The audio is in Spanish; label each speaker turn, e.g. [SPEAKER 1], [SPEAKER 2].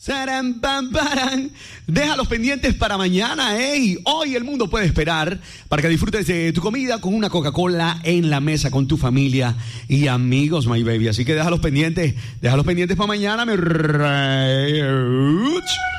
[SPEAKER 1] Saram, pam, paran. Deja los pendientes para mañana, ey. Hoy el mundo puede esperar para que disfrutes de tu comida con una Coca-Cola en la mesa con tu familia y amigos, my baby. Así que deja los pendientes para mañana, mi rey.